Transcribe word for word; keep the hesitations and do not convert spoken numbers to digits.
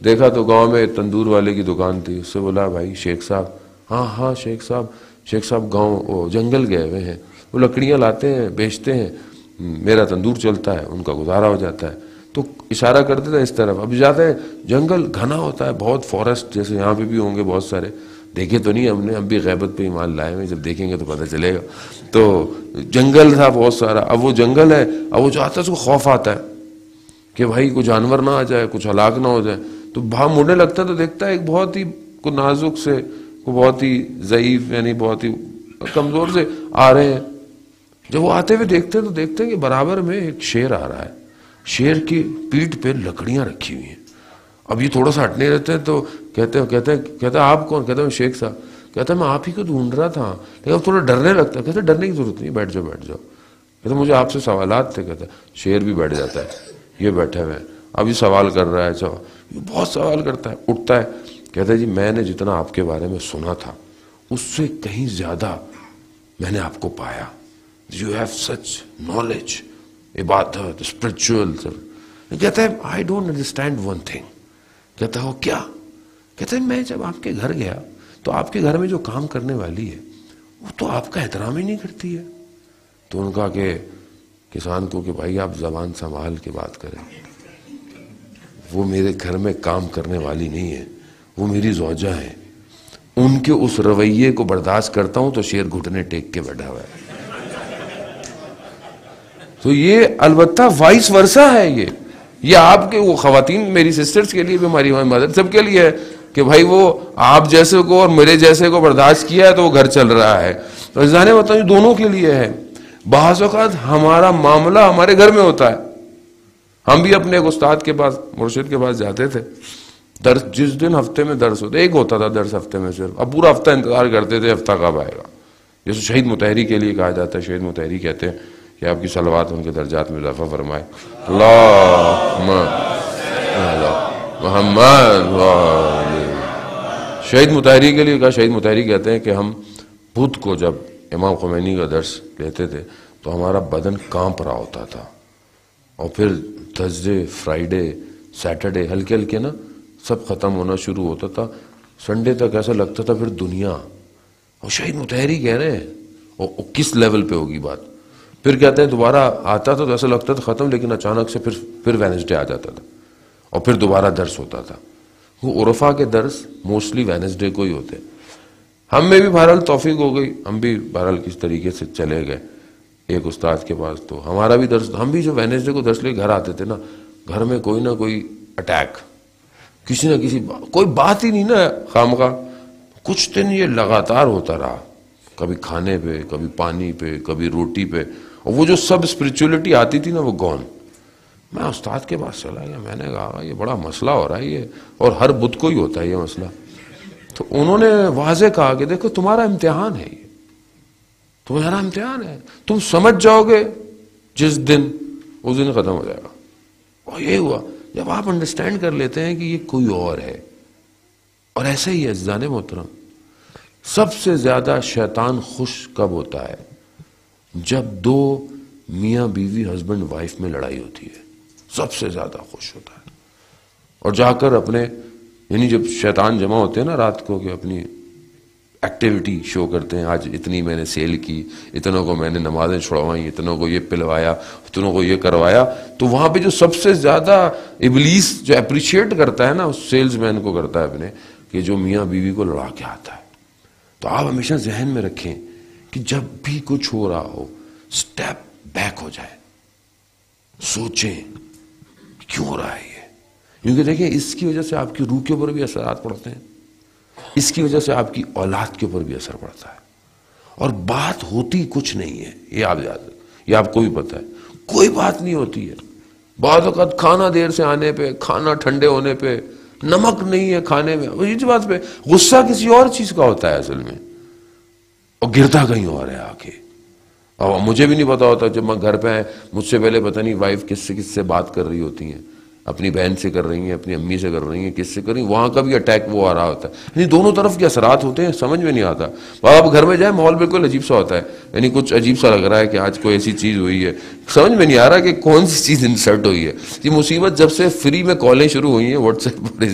دیکھا تو گاؤں میں تندور والے کی دکان تھی. اس سے بولا بھائی شیخ صاحب. ہاں ہاں شیخ صاحب. شیخ صاحب گاؤں وہ جنگل گئے ہوئے ہیں, وہ لکڑیاں لاتے ہیں بیچتے ہیں, میرا تندور چلتا ہے, ان کا گزارا ہو جاتا ہے. تو اشارہ کرتے تھے اس طرف. اب جاتے ہیں جنگل گھنا ہوتا ہے بہت, فارسٹ جیسے یہاں پہ بھی ہوں گے بہت سارے, دیکھے تو نہیں ہم نے, ہم بھی غیبت پہ ایمان لائے ہوئے, جب دیکھیں گے تو پتہ چلے گا. تو جنگل تھا بہت سارا. اب وہ جنگل ہے, اب وہ جاتا ہے اس کو خوف آتا ہے کہ بھائی کوئی جانور نہ آ جائے, کچھ ہلاک نہ ہو جائے. تو باہر مڑنے لگتا ہے تو دیکھتا ہے ایک بہت ہی کو نازک سے, کو بہت ہی ضعیف یعنی بہت ہی کمزور سے آ رہے ہیں. جب وہ آتے ہوئے دیکھتے ہیں تو دیکھتے ہیں کہ برابر میں ایک شیر آ رہا ہے, شیر کی پیٹھ پہ لکڑیاں رکھی ہوئی ہیں. اب یہ تھوڑا سا ہٹنے رہتے ہیں تو کہتے ہیں کہتے ہیں کہتے ہیں آپ کون؟ کہتے ہیں شیخ صاحب. کہتا ہے میں آپ ہی کو ڈھونڈ رہا تھا, لیکن اب تھوڑا ڈرنے لگتا ہے. کہتے ہیں ڈرنے کی ضرورت نہیں, بیٹھ جاؤ بیٹھ جاؤ. کہتے ہیں مجھے آپ سے سوالات تھے. کہتا ہے شیر بھی بیٹھ جاتا ہے, یہ بیٹھے ہوئے ہیں, اب یہ سوال کر رہا ہے, سوال بہت سوال کرتا ہے, اٹھتا ہے. کہتا ہے جی میں نے جتنا آپ کے بارے میں سنا تھا اس سے کہیں زیادہ میں نے آپ کو پایا. یو ہیو سچ نالج, عبادت, اسپرچول. کہتا ہے I don't understand one thing. کہتا ہے وہ کیا؟ کہتا ہے میں جب آپ کے گھر گیا تو آپ کے گھر میں جو کام کرنے والی ہے وہ تو آپ کا احترام ہی نہیں کرتی ہے. تو ان کا کہ کسان کو کہ بھائی آپ زبان سنبھال کے بات کریں, وہ میرے گھر میں کام کرنے والی نہیں ہے, وہ میری زوجہ ہے. ان کے اس رویے کو برداشت کرتا ہوں تو شیر گھٹنے ٹیک کے بیٹھا ہوا ہے. تو یہ البتہ وائس ورثہ ہے. یہ یہ آپ کے وہ خواتین میری سسٹرز کے لیے بھی, ہماری مدر سب کے لیے ہے کہ بھائی وہ آپ جیسے کو اور میرے جیسے کو برداشت کیا ہے تو وہ گھر چل رہا ہے. تو عزیزان بتاؤں یہ دونوں کے لیے ہے. بعض اوقات ہمارا معاملہ ہمارے گھر میں ہوتا ہے. ہم بھی اپنے ایک استاد کے پاس, مرشد کے پاس جاتے تھے. درس جس دن ہفتے میں درس ہوتا, ایک ہوتا تھا درس ہفتے میں صرف, اب پورا ہفتہ انتظار کرتے تھے ہفتہ کب آئے گا. جیسے شہید مطہری کے لیے کہا جاتا ہے, شہید مطہری کہتے ہیں کہ آپ کی صلوات ان کے درجات میں اضافہ فرمائے. اللہم محمد. شہید مطہری کے لیے کہا, شہید مطہری کہتے ہیں کہ ہم بدھ کو جب امام خمینی کا درس لیتے تھے تو ہمارا بدن کانپ رہا ہوتا تھا, اور پھر تھرسڈے, فرائیڈے, سیٹرڈے ہلکے ہلکے نا سب ختم ہونا شروع ہوتا تھا. سنڈے تک ایسا لگتا تھا پھر دنیا. اور شہید مطہری کہہ رہے ہیں, اور کس لیول پہ ہوگی بات. پھر کہتے ہیں دوبارہ آتا تھا تو ایسا لگتا تھا ختم, لیکن اچانک سے پھر پھر وینسڈے آ جاتا تھا, اور پھر دوبارہ درس ہوتا تھا. وہ عرفا کے درس موسٹلی وینسڈے کو ہی ہوتے. ہم میں بھی بہرحال توفیق ہو گئی, ہم بھی بہرحال کس طریقے سے چلے گئے ایک استاد کے پاس. تو ہمارا بھی درس, ہم بھی جو وینسڈے کو درس لے گھر آتے تھے نا, گھر میں کوئی نہ کوئی اٹیک, کسی نہ کسی کوئی بات ہی نہیں نا خامخواہ. کچھ دن یہ لگاتار ہوتا رہا, کبھی کھانے پہ, کبھی پانی پہ, کبھی روٹی پہ. اور وہ جو سب اسپرچولیٹی آتی تھی نا وہ گون. میں استاد کے پاس چلا گیا, میں نے کہا یہ بڑا مسئلہ ہو رہا ہے یہ, اور ہر بدھ کو ہی ہوتا ہے یہ مسئلہ. تو انہوں نے واضح کہا کہ دیکھو تمہارا امتحان ہے, یہ تمہارا امتحان ہے, تم سمجھ جاؤ گے جس دن, اس دن ختم ہو جائے گا. اور یہ ہوا جب آپ انڈرسٹینڈ کر لیتے ہیں کہ یہ کوئی اور ہے. اور ایسے ہی ہے عزیزان محترم, سب سے زیادہ شیطان خوش کب ہوتا ہے؟ جب دو میاں بیوی ہسبینڈ وائف میں لڑائی ہوتی ہے, سب سے زیادہ خوش ہوتا ہے. اور جا کر اپنے, یعنی جب شیطان جمع ہوتے ہیں نا رات کو, کہ اپنی ایکٹیویٹی شو کرتے ہیں, آج اتنی میں نے سیل کی, اتنوں کو میں نے نمازیں چھڑوائیں, اتنوں کو یہ پلوایا, اتنوں کو یہ کروایا. تو وہاں پہ جو سب سے زیادہ ابلیس جو اپریشیٹ کرتا ہے نا اس سیلز مین کو کرتا ہے اپنے, کہ جو میاں بیوی کو لڑا کے آتا ہے. تو آپ ہمیشہ ذہن میں رکھیں کہ جب بھی کچھ ہو رہا ہو سٹیپ بیک ہو جائے, سوچیں کیوں ہو رہا ہے یہ. کیونکہ دیکھیں اس کی وجہ سے آپ کی روح کے اوپر بھی اثرات پڑتے ہیں, اس کی وجہ سے آپ کی اولاد کے اوپر بھی اثر پڑتا ہے. اور بات ہوتی کچھ نہیں ہے, یہ آپ یاد, یہ آپ کو بھی پتہ ہے, کوئی بات نہیں ہوتی ہے. بعض اوقات کھانا دیر سے آنے پہ, کھانا ٹھنڈے ہونے پہ, نمک نہیں ہے کھانے میں, اس بات پہ غصہ کسی اور چیز کا ہوتا ہے اصل میں, اور گرتا کہیں اور ہے آ کے. اور مجھے بھی نہیں پتا ہوتا, جب میں گھر پہ آئے مجھ سے پہلے پتہ نہیں وائف کس سے کس سے بات کر رہی ہوتی ہیں, اپنی بہن سے کر رہی ہیں, اپنی امی سے کر رہی ہیں, کس سے کر رہی ہیں, وہاں کا بھی اٹیک وہ آ رہا ہوتا ہے. یعنی دونوں طرف کے اثرات ہوتے ہیں, سمجھ میں نہیں آتا. آپ گھر میں جائیں ماحول بالکل عجیب سا ہوتا ہے, یعنی کچھ عجیب سا لگ رہا ہے کہ آج کوئی ایسی چیز ہوئی ہے, سمجھ میں نہیں آ رہا کہ کون سی چیز انسرٹ ہوئی ہے. یہ مصیبت جب سے فری میں کالیں شروع ہوئی ہیں واٹس ایپ پر